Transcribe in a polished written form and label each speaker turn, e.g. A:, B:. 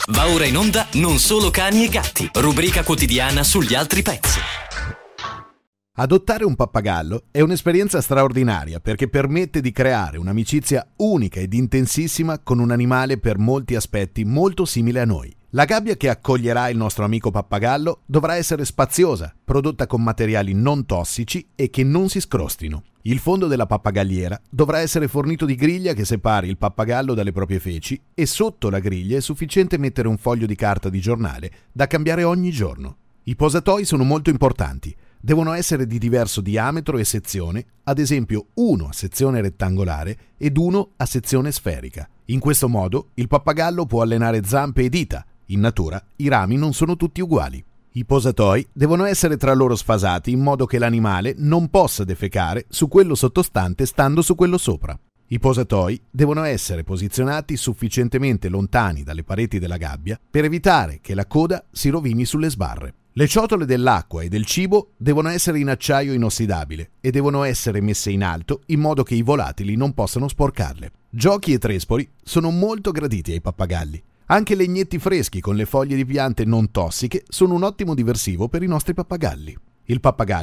A: Va ora in onda Non solo cani e gatti, rubrica quotidiana sugli altri pets.
B: Adottare un pappagallo è un'esperienza straordinaria perché permette di creare un'amicizia unica ed intensissima con un animale per molti aspetti molto simile a noi. La gabbia che accoglierà il nostro amico pappagallo dovrà essere spaziosa, prodotta con materiali non tossici e che non si scrostino. Il fondo della pappagalliera dovrà essere fornito di griglia che separi il pappagallo dalle proprie feci e sotto la griglia è sufficiente mettere un foglio di carta di giornale da cambiare ogni giorno. I posatoi sono molto importanti. Devono essere di diverso diametro e sezione, ad esempio uno a sezione rettangolare ed uno a sezione sferica. In questo modo il pappagallo può allenare zampe e dita. In natura i rami non sono tutti uguali. I posatoi devono essere tra loro sfasati in modo che l'animale non possa defecare su quello sottostante stando su quello sopra. I posatoi devono essere posizionati sufficientemente lontani dalle pareti della gabbia per evitare che la coda si rovini sulle sbarre. Le ciotole dell'acqua e del cibo devono essere in acciaio inossidabile e devono essere messe in alto in modo che i volatili non possano sporcarle. Giochi e trespoli sono molto graditi ai pappagalli. Anche legnetti freschi con le foglie di piante non tossiche sono un ottimo diversivo per i nostri pappagalli. Il pappagallo